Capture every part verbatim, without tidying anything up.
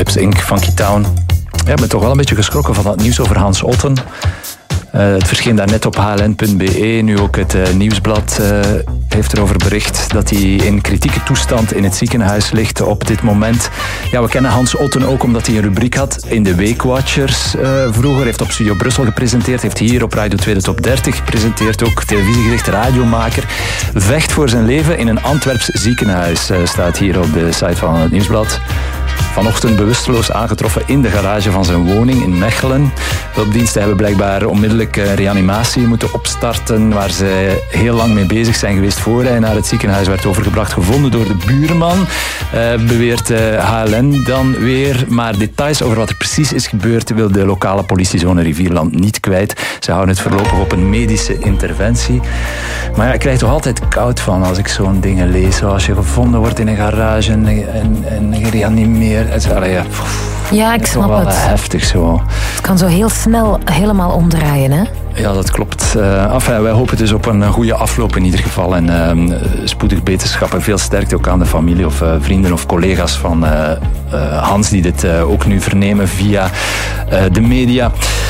Lips Incorporated, Funky Town. Ja, ik ben toch wel een beetje geschrokken van dat nieuws over Hans Otten. Uh, het verscheen daarnet op h l n punt b e. Nu ook het uh, Nieuwsblad uh, heeft erover bericht dat hij in kritieke toestand in het ziekenhuis ligt op dit moment. Ja, we kennen Hans Otten ook omdat hij een rubriek had in de Weekwatchers uh, vroeger. Heeft op Studio Brussel gepresenteerd, heeft hier op Radio twee de Top dertig gepresenteerd. Ook televisiegericht, radiomaker. Vecht voor zijn leven in een Antwerps ziekenhuis, uh, staat hier op de site van het Nieuwsblad. Vanochtend bewusteloos aangetroffen in de garage van zijn woning in Mechelen. Hulpdiensten hebben blijkbaar onmiddellijk reanimatie moeten opstarten, waar ze heel lang mee bezig zijn geweest voor hij naar het ziekenhuis werd overgebracht. Gevonden door de buurman, uh, beweert uh, H L N dan weer. Maar details over wat er precies is gebeurd wil de lokale politiezone Rivierland niet kwijt. Ze houden het voorlopig op een medische interventie. Maar ja, ik krijg toch altijd koud van als ik zo'n dingen lees. Zoals je gevonden wordt in een garage en, en, en gereanimeerd. Allee, ja, ja, ik snap wel het. Heftig zo. Het kan zo heel snel helemaal omdraaien, hè? Ja, dat klopt. Uh, enfin, wij hopen dus op een goede afloop in ieder geval. En uh, spoedig beterschap en veel sterkte ook aan de familie of uh, vrienden of collega's van uh, uh, Hans die dit uh, ook nu vernemen via uh, de media.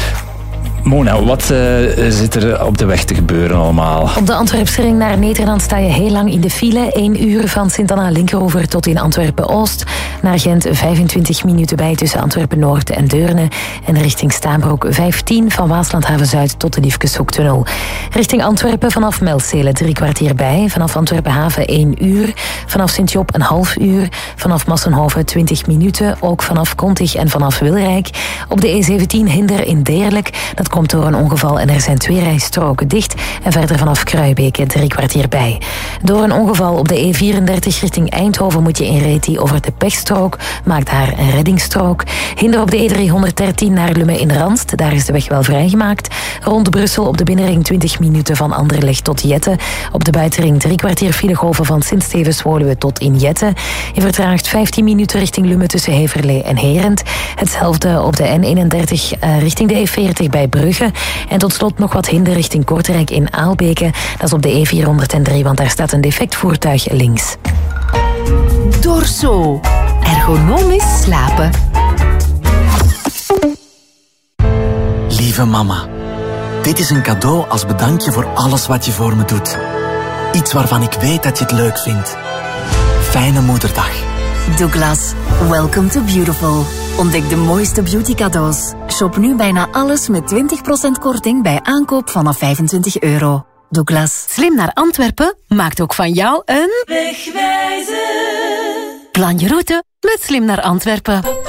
Mona, wat uh, zit er op de weg te gebeuren allemaal? Op de Antwerpse ring naar Nederland sta je heel lang in de file. Eén uur van Sint-Anna-Linkeroever tot in Antwerpen-Oost. Naar Gent vijfentwintig minuten bij tussen Antwerpen-Noord en Deurne. En richting Staanbroek vijftien van Waaslandhaven-Zuid tot de Liefkeshoektunnel. Richting Antwerpen vanaf Melzele drie kwartier bij. Vanaf Antwerpen-Haven één uur. Vanaf Sint-Job een half uur. Vanaf Massenhoven twintig minuten. Ook vanaf Kontig en vanaf Wilrijk. Op de E zeventien Hinder in Deerlijk. Dat komt door een ongeval en er zijn twee rijstroken dicht. En verder vanaf Kruibeke drie kwartier bij. Door een ongeval op de E vierendertig richting Eindhoven moet je in Reti over de pechstrook. Maakt daar een reddingsstrook. Hinder op de E driehonderddertien naar Lummen in Randst. Daar is de weg wel vrijgemaakt. Rond Brussel op de binnenring twintig minuten van Anderlecht tot Jette. Op de buitenring drie kwartier filegolven van Sint-Stevens-Woluwe tot in Jette. Je vertraagt vijftien minuten richting Lummen tussen Heverlee en Herent. Hetzelfde op de N eenendertig uh, richting de E veertig bij Brugge. En tot slot nog wat hinder richting Kortrijk in Aalbeke. Dat is op de E vierhonderddrie, want daar staat een defect voertuig links. Dorso. Ergonomisch slapen. Lieve mama, dit is een cadeau als bedankje voor alles wat je voor me doet. Iets waarvan ik weet dat je het leuk vindt. Fijne moederdag. Douglas, welcome to beautiful. Ontdek de mooiste beauty cadeaus. Shop nu bijna alles met twintig procent korting bij aankoop vanaf vijfentwintig euro. Douglas. Slim naar Antwerpen maakt ook van jou een... Wegwijzer. Plan je route met Slim naar Antwerpen.